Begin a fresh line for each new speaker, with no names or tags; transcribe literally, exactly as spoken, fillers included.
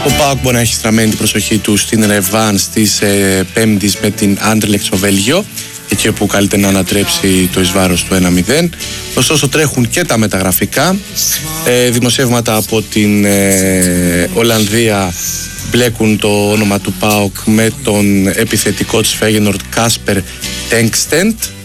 Ο ΠΑΟΚ μπορεί να έχει στραμμένη την προσοχή του στην ρεβάνς της ε, Πέμπτης με την Anderlecht στο Βέλγιο, εκεί όπου καλείται να ανατρέψει το εις βάρος του ένα μηδέν. Ωστόσο τρέχουν και τα μεταγραφικά. Ε, δημοσιεύματα από την ε, Ολλανδία μπλέκουν το όνομα του ΠΑΟΚ με τον επιθετικό της Φέγενορντ Κάσπερ Τέγκστεντ.